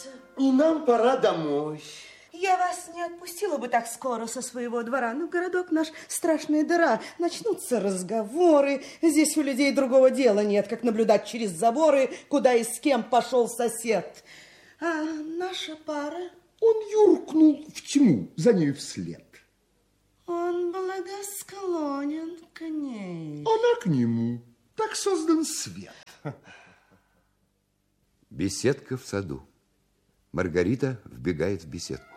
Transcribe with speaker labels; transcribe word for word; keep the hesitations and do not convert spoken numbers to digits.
Speaker 1: собираются.
Speaker 2: И нам пора домой.
Speaker 1: Я вас не отпустила бы так скоро со своего двора. Но городок наш страшная дыра. Начнутся разговоры. Здесь у людей другого дела нет, как наблюдать через заборы, куда и с кем пошел сосед. А наша пара?
Speaker 3: Он юркнул в тьму, за нею вслед.
Speaker 1: Он благосклонен к ней.
Speaker 3: Она к нему. Так создан свет.
Speaker 4: Беседка в саду. Маргарита вбегает в беседку.